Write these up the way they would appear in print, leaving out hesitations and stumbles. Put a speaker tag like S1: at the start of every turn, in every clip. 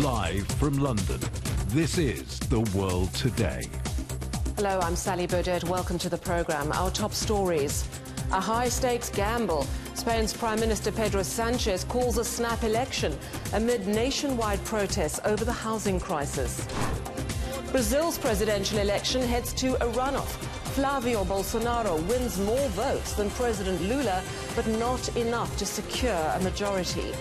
S1: Live from London, this is The World Today.
S2: Hello, I'm Sally Burdett. Welcome to the programme. Our top stories. A high-stakes gamble. Spain's Prime Minister Pedro Sanchez calls a snap election amid nationwide protests over the housing crisis. Brazil's presidential election heads to a runoff. Flavio Bolsonaro wins more votes than President Lula, but not enough to secure a majority.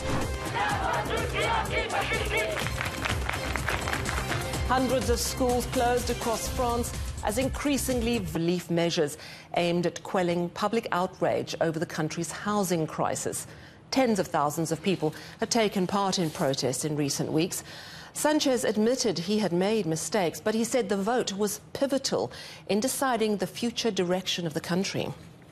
S2: Hundreds of schools closed across France as increasingly relief measures aimed at quelling public outrage over the country's housing crisis. Tens of thousands of people have taken part in protests in recent weeks. Sanchez admitted he had made mistakes, but he said the vote was pivotal in deciding the future direction of the country.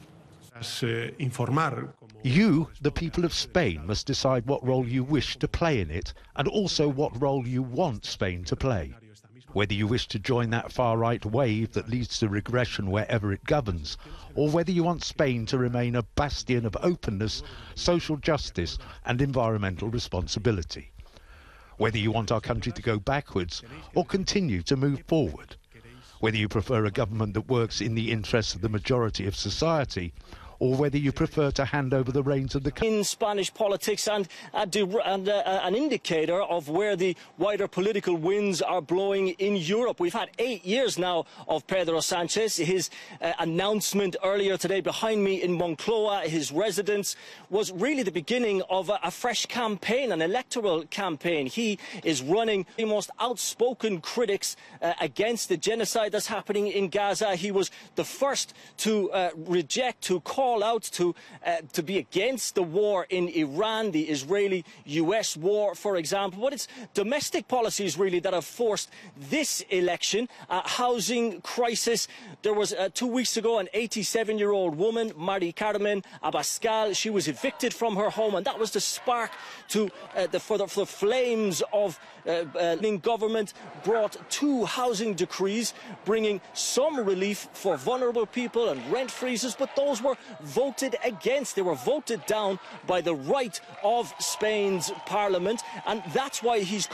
S3: You, the people of Spain, must decide what role you wish to play in it, and also what role you want Spain to play. Whether you wish to join that far-right wave that leads to regression wherever it governs, or whether you want Spain to remain a bastion of openness, social justice and environmental responsibility. Whether you want our country to go backwards or continue to move forward. Whether you prefer a government that works in the interests of the majority of society, or whether you prefer to hand over the reins of the country.
S4: In Spanish politics and an indicator of where the wider political winds are blowing in Europe. We've had 8 years now of Pedro Sanchez. His announcement earlier today behind me in Moncloa, his residence, was really the beginning of a fresh campaign, an electoral campaign. He is running the most outspoken critics against the genocide that's happening in Gaza. He was the first to reject, to call out to be against the war in Iran, the Israeli-US war, for example. But it's domestic policies really that have forced this election. Housing crisis. There was 2 weeks ago an 87-year-old woman, Mari Carmen Abascal. She was evicted from her home, and that was the spark to for the flames of government brought 2 housing decrees bringing some relief for vulnerable people and rent freezes, but those were voted against. They were voted down by the right of Spain's parliament, and that's why he's